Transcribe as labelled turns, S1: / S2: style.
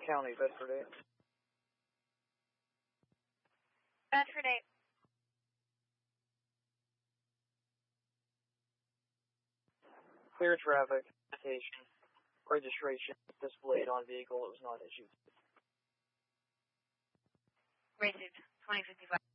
S1: County, Bedford 8.
S2: Bedford 8.
S1: Clear traffic. Citation. Registration displayed on vehicle. It was not issued.
S2: Received. 2055.